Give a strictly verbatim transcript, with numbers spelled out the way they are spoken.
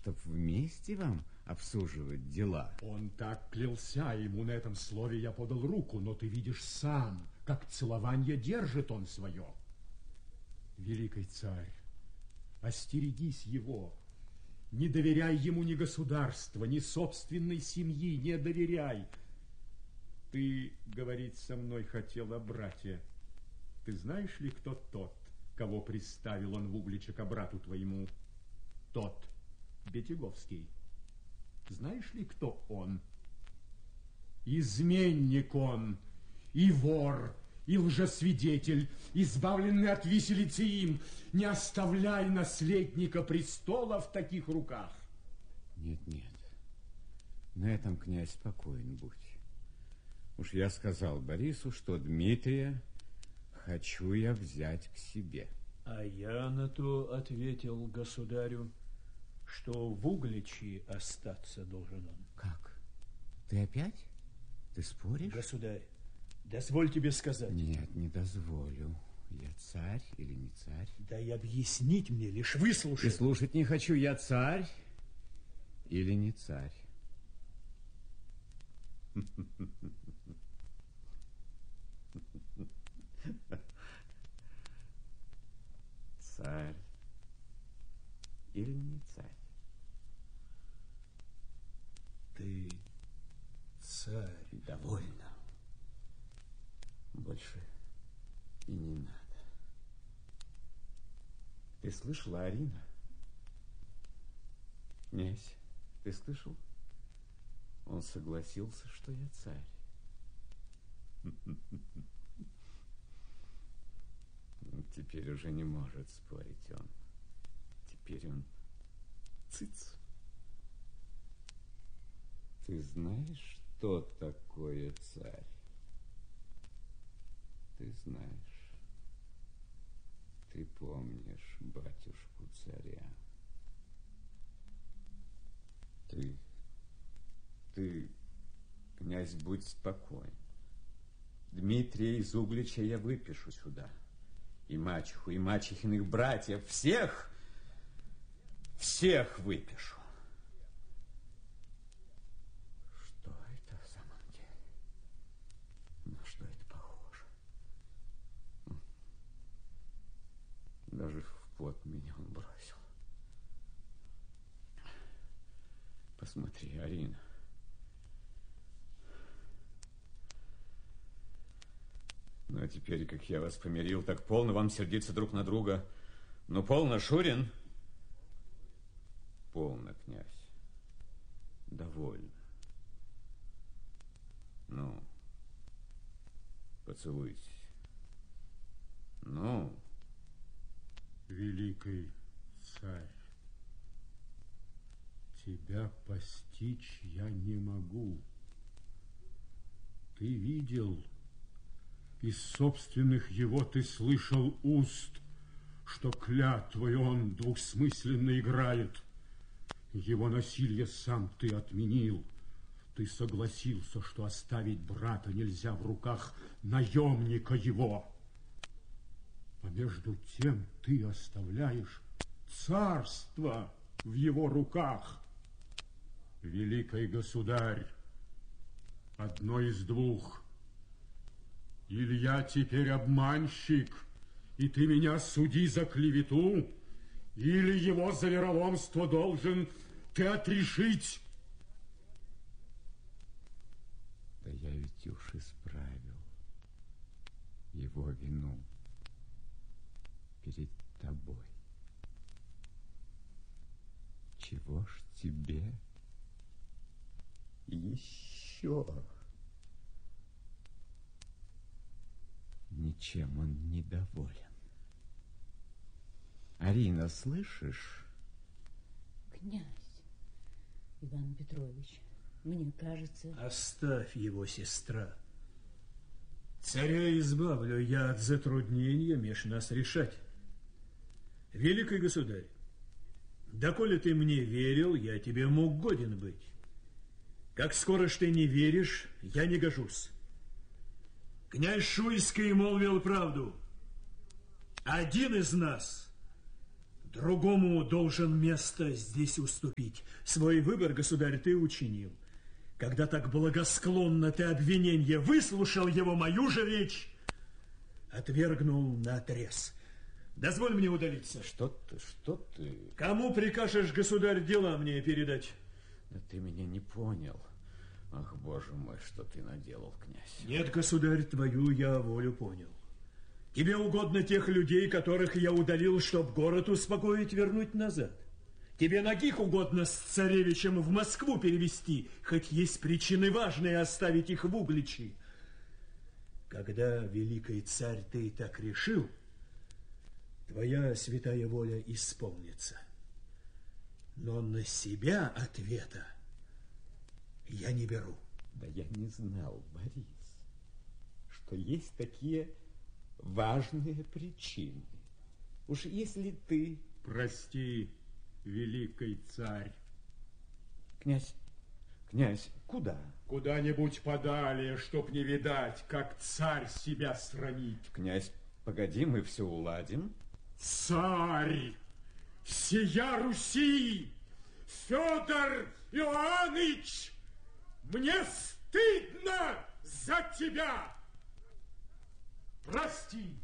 чтоб вместе вам обсуживать дела. Он так клялся, ему на этом слове я подал руку, но ты видишь сам, как целование держит он свое. Великий царь, остерегись его. Не доверяй ему ни государства, ни собственной семьи, не доверяй. Ты говорить со мной хотел о брате. Ты знаешь ли, кто тот, кого приставил он в Угличе к брату твоему? Тот, Бетеговский. Знаешь ли, кто он? Изменник он, и вор, и лжесвидетель, избавленный от виселицы им. Не оставляй наследника престола в таких руках. Нет, нет, на этом, князь, спокоен будь. Уж я сказал Борису, что Дмитрия хочу я взять к себе. А я на то ответил государю, что в Угличе остаться должен он. Как? Ты опять? Ты споришь? Государь, дозволь тебе сказать. Нет, не дозволю. Я царь или не царь? Да и объяснить мне, лишь выслушай. И слушать не хочу. Я царь или не царь? Царь или не царь? Ты царь. Довольно. Больше и не надо. Ты слышала, Арина? Князь, ты слышал? Он согласился, что я царь. Теперь уже не может спорить он. Теперь он цыц. Ты знаешь, что такое царь? Ты знаешь. Ты помнишь батюшку царя. Ты, ты, князь, будь спокоен. Дмитрия из Углича я выпишу сюда. И мачеху, и мачехиных братьев. Всех, всех выпишу. Что это в самом деле? На что это похоже? Даже в пот меня он бросил. Посмотри, Арина. Ну, а теперь, как я вас помирил, так полно вам сердиться друг на друга. Ну, полно, Шурин. Полно, князь. Довольно. Ну, поцелуйтесь. Ну. Великий царь, тебя постичь я не могу. Ты видел, из собственных его ты слышал уст, что клятвой он двухсмысленно играет. Его насилие сам ты отменил. Ты согласился, что оставить брата нельзя в руках наемника его. А между тем ты оставляешь царство в его руках. Великий государь, одно из двух. Или я теперь обманщик, и ты меня суди за клевету, или его за вероломство должен ты отрешить. Да я ведь уж исправил его вину перед тобой. Чего ж тебе еще? Ничем он недоволен. Арина, слышишь? Князь Иван Петрович, мне кажется... Оставь его, сестра. Царя избавлю я от затруднения меж нас решать. Великий государь, доколе ты мне верил, я тебе мог годен быть. Как скоро ж ты не веришь, я не гожусь. Князь Шуйский молвил правду. Один из нас Другому должен место здесь уступить. Свой выбор, государь, ты учинил. Когда так благосклонно ты обвинение выслушал его, мою же речь отвергнул наотрез. Дозволь мне удалиться. Что ты, что ты? Кому прикажешь, государь, дела мне передать? Да ты меня не понял. Ах, боже мой, что ты наделал, князь. Нет, государь, твою я волю понял. Тебе угодно тех людей, которых я удалил, чтоб город успокоить, вернуть назад. Тебе нагих угодно с царевичем в Москву перевести, хоть есть причины важные оставить их в Угличи. Когда, великий царь, ты так решил, твоя святая воля исполнится. Но на себя ответа я не беру. Да я не знал, Борис, что есть такие важные причины. Уж если ты... Прости, великий царь. Князь, князь, куда? Куда-нибудь подалее, чтоб не видать, как царь себя срамит. Князь, погоди, мы все уладим. Царь всея Руси, Федор Иоанныч, мне стыдно за тебя. Прости.